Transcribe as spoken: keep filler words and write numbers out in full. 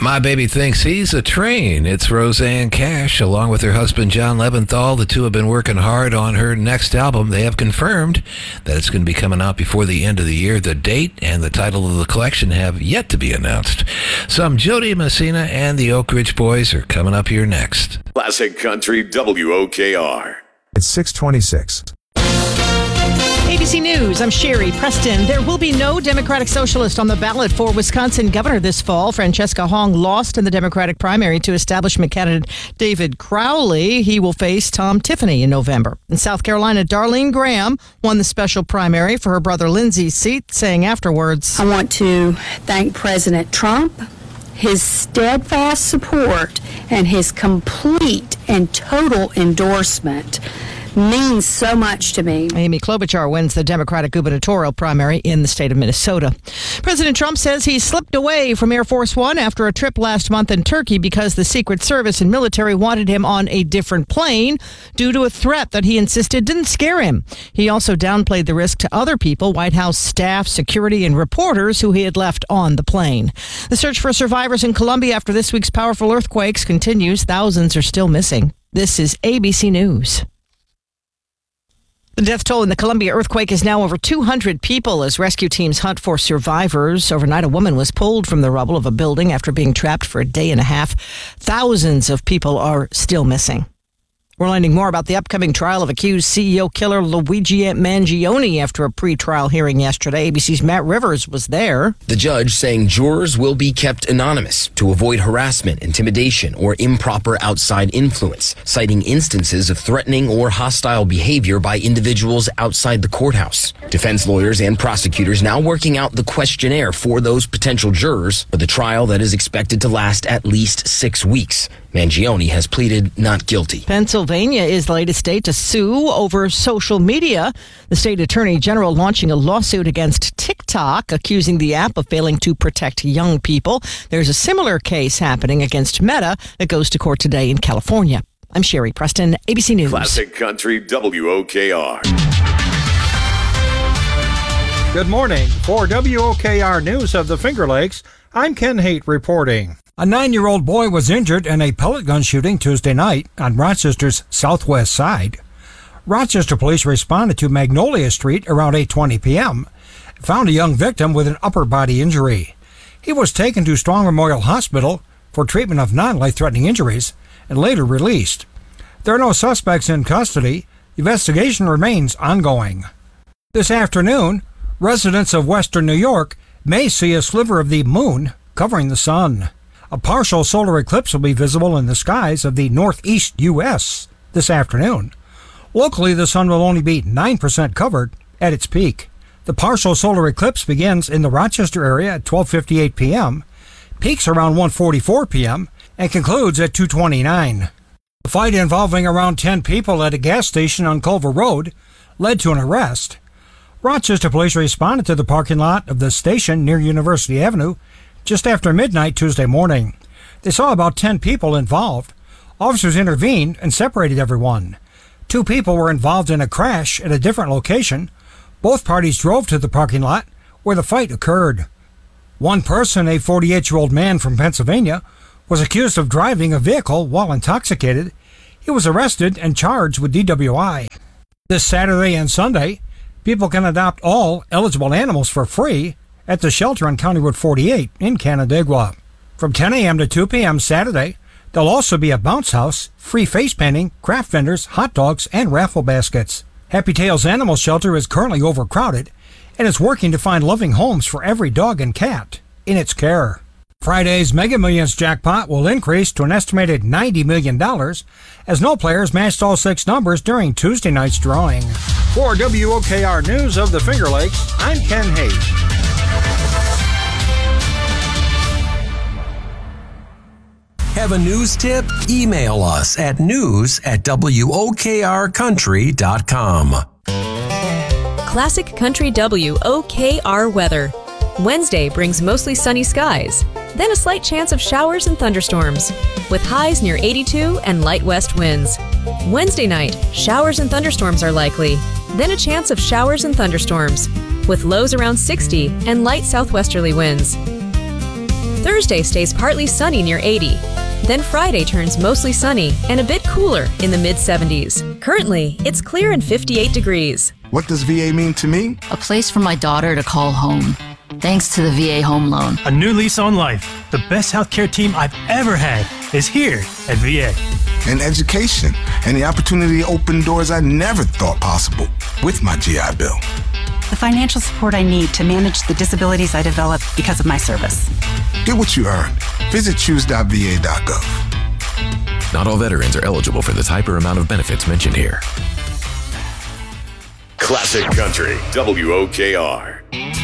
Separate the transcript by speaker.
Speaker 1: My baby thinks he's a train. It's Roseanne Cash, along with her husband John Leventhal. The two have been working hard on her next album. They have confirmed that it's going to be coming out before the end of the year. The date and the title of the collection have yet to be announced. Some Jody Messina and the Oak Ridge Boys are coming up here next.
Speaker 2: Classic Country W O K R.
Speaker 3: It's six twenty-six.
Speaker 4: A B C News, I'm Sherry Preston. There will be no Democratic Socialist on the ballot for Wisconsin governor this fall. Francesca Hong lost in the Democratic primary to establishment candidate David Crowley. He will face Tom Tiffany in November. In South Carolina, Darlene Graham won the special primary for her brother Lindsay's seat, saying afterwards,
Speaker 5: I want to thank President Trump, his steadfast support, and his complete and total endorsement means so much to me.
Speaker 4: Amy Klobuchar wins the Democratic gubernatorial primary in the state of Minnesota. President Trump says he slipped away from Air Force One after a trip last month in Turkey because the Secret Service and military wanted him on a different plane due to a threat that he insisted didn't scare him. He also downplayed the risk to other people, White House staff, security, and reporters who he had left on the plane. The search for survivors in Colombia after this week's powerful earthquakes continues. Thousands are still missing. This is A B C News. The death toll in the Colombia earthquake is now over two hundred people as rescue teams hunt for survivors. Overnight, a woman was pulled from the rubble of a building after being trapped for a day and a half. Thousands of people are still missing. We're learning more about the upcoming trial of accused C E O killer Luigi Mangione after a pre-trial hearing yesterday. A B C's Matt Rivers was there.
Speaker 6: The judge saying jurors will be kept anonymous to avoid harassment, intimidation, or improper outside influence, citing instances of threatening or hostile behavior by individuals outside the courthouse. Defense lawyers and prosecutors now working out the questionnaire for those potential jurors for the trial that is expected to last at least six weeks. Mangione has pleaded not guilty.
Speaker 4: Pennsylvania is the latest state to sue over social media. The state attorney general launching a lawsuit against TikTok, accusing the app of failing to protect young people. There's a similar case happening against Meta that goes to court today in California. I'm Sherry Preston, A B C News.
Speaker 2: Classic Country W O K R.
Speaker 7: Good morning. For W O K R News of the Finger Lakes, I'm Ken Haight reporting. A nine-year-old boy was injured in a pellet gun shooting Tuesday night on Rochester's southwest side. Rochester police responded to Magnolia Street around eight twenty p.m. and found a young victim with an upper body injury. He was taken to Strong Memorial Hospital for treatment of non-life-threatening injuries and later released. There are no suspects in custody. The investigation remains ongoing. This afternoon, residents of western New York may see a sliver of the moon covering the sun. A partial solar eclipse will be visible in the skies of the northeast U S this afternoon. Locally, the sun will only be nine percent covered at its peak. The partial solar eclipse begins in the Rochester area at twelve fifty-eight p.m., peaks around one forty-four p.m., and concludes at two twenty-nine. A fight involving around ten people at a gas station on Culver Road led to an arrest. Rochester police responded to the parking lot of the station near University Avenue just after midnight Tuesday morning. They saw about ten people involved. Officers intervened and separated everyone. Two people were involved in a crash at a different location. Both parties drove to the parking lot where the fight occurred. One person, a forty-eight-year-old man from Pennsylvania, was accused of driving a vehicle while intoxicated. He was arrested and charged with D W I. This Saturday and Sunday, people can adopt all eligible animals for free at the shelter on County Road forty-eight in Canandaigua. From ten a.m. to two p.m. Saturday, there'll also be a bounce house, free face painting, craft vendors, hot dogs, and raffle baskets. Happy Tales Animal Shelter is currently overcrowded and is working to find loving homes for every dog and cat in its care. Friday's Mega Millions jackpot will increase to an estimated ninety million dollars as no players matched all six numbers during Tuesday night's drawing. For W O K R News of the Finger Lakes, I'm Ken Haight.
Speaker 8: Have a news tip? Email us at news at W O K R country dot com.
Speaker 9: Classic Country W O K R weather. Wednesday brings mostly sunny skies, then a slight chance of showers and thunderstorms, with highs near eighty-two and light west winds. Wednesday night, showers and thunderstorms are likely, then a chance of showers and thunderstorms, with lows around sixty and light southwesterly winds. Thursday stays partly sunny near eighty. Then Friday turns mostly sunny and a bit cooler in the mid seventies. Currently, it's clear and fifty-eight degrees.
Speaker 10: What does V A mean to me?
Speaker 11: A place for my daughter to call home. Thanks to the V A Home Loan.
Speaker 12: A new lease on life. The best healthcare team I've ever had is here at V A.
Speaker 10: And education, and the opportunity to open doors I never thought possible with my G I Bill.
Speaker 13: The financial support I need to manage the disabilities I developed because of my service.
Speaker 10: Get what you earn. Visit choose dot v a dot gov.
Speaker 14: Not all veterans are eligible for the type or amount of benefits mentioned here.
Speaker 2: Classic Country, W O K R.